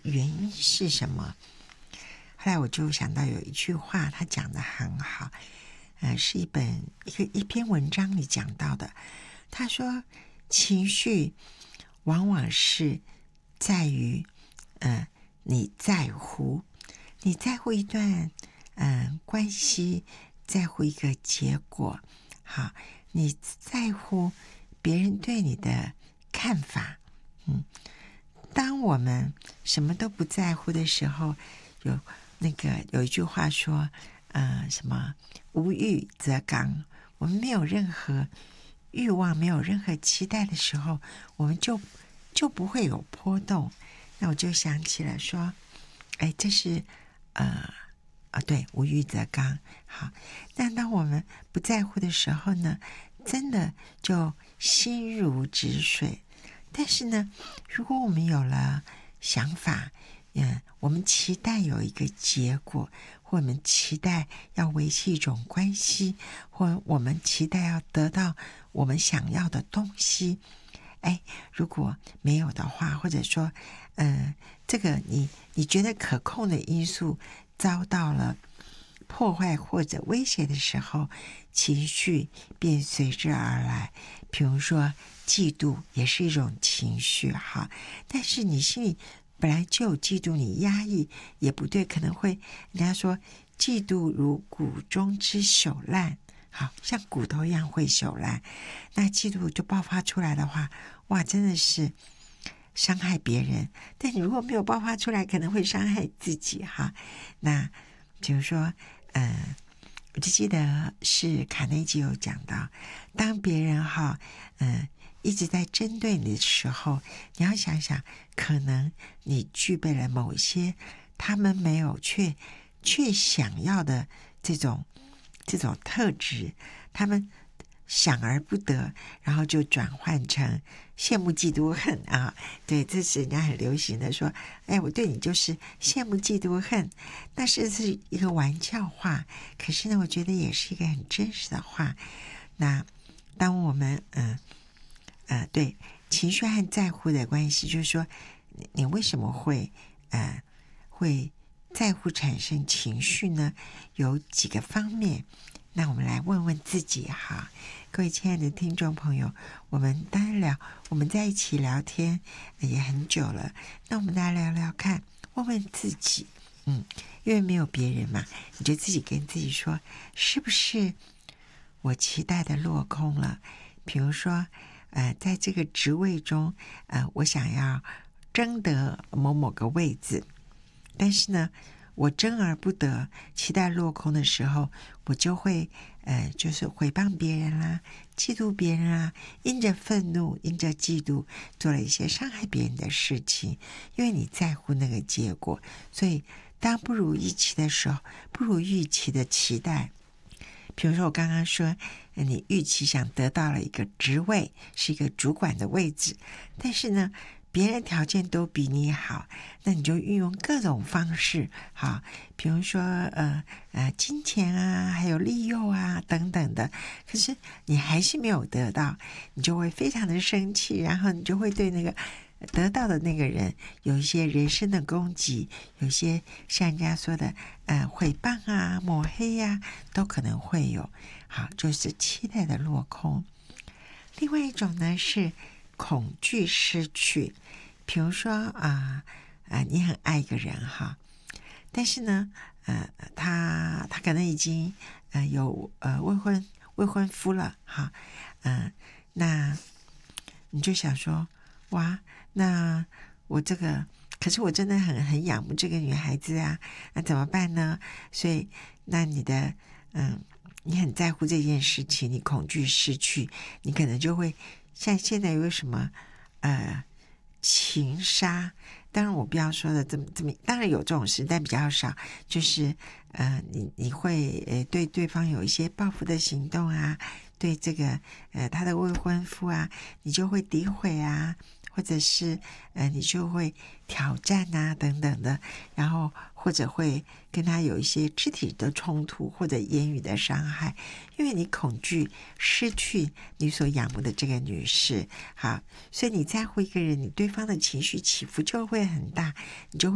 原因是什么？后来我就想到有一句话，他讲得很好，是一篇文章里讲到的。他说，情绪往往是在于，你在乎一段关系，在乎一个结果，好，你在乎别人对你的看法，当我们什么都不在乎的时候，有一句话说，什么无欲则刚。我们没有任何欲望，没有任何期待的时候，我们就不会有波动。那我就想起了说，这是对，无欲则刚。好，但当我们不在乎的时候呢，真的就心如止水。但是呢，如果我们有了想法，我们期待有一个结果，或我们期待要维系一种关系，或我们期待要得到我们想要的东西，如果没有的话，或者说，这个你觉得可控的因素遭到了破坏或者威胁的时候，情绪便随之而来。比如说嫉妒也是一种情绪，哈，但是你心里本来就有嫉妒，你压抑也不对，可能会人家说嫉妒如骨中之朽烂，好像骨头一样会朽烂。那嫉妒就爆发出来的话，哇，真的是伤害别人。但你如果没有爆发出来，可能会伤害自己，哈。那比如说我就记得是卡内基有讲到，当别人一直在针对你的时候，你要想想，可能你具备了某些他们没有却想要的这种特质，他们想而不得，然后就转换成羡慕嫉妒恨啊。对，这是人家很流行的说，我对你就是羡慕嫉妒恨。那是一个玩笑话，可是呢，我觉得也是一个很真实的话。那当我们对情绪和在乎的关系，就是说你为什么会在乎产生情绪呢？有几个方面。那我们来问问自己哈，各位亲爱的听众朋友，我们在一起聊天也很久了，那我们来聊聊看，问问自己，因为没有别人嘛，你就自己跟自己说，是不是我期待的落空了？比如说在这个职位中我想要争得某个位置，但是呢我争而不得，期待落空的时候，我就会就是诽谤别人啦，嫉妒别人啦，因着愤怒，因着嫉妒，做了一些伤害别人的事情。因为你在乎那个结果，所以当不如预期的时候，不如预期的期待。比如说我刚刚说，你预期想得到了一个职位，是一个主管的位置，但是呢别人条件都比你好，那你就运用各种方式，好，比如说金钱啊，还有利诱啊等等的，可是你还是没有得到，你就会非常的生气，然后你就会对那个得到的那个人有一些人身的攻击，有些像人家说的诽谤啊、抹黑啊，都可能会有。好，就是期待的落空。另外一种呢是恐惧失去，比如说你很爱一个人哈，但是呢他可能已经有未婚夫了哈，那你就想说，哇，那我这个可是我真的很仰慕这个女孩子啊，那怎么办呢？所以那你很在乎这件事情，你恐惧失去，你可能就会像现在有什么情杀，当然我不要说的这么，当然有这种事，但比较少，就是你会对对方有一些报复的行动啊，对这个他的未婚夫啊，你就会诋毁啊，或者是你就会挑战啊等等的，然后或者会跟他有一些肢体的冲突或者言语的伤害，因为你恐惧失去你所仰慕的这个女士，好，所以你在乎一个人，你对方的情绪起伏就会很大，你就会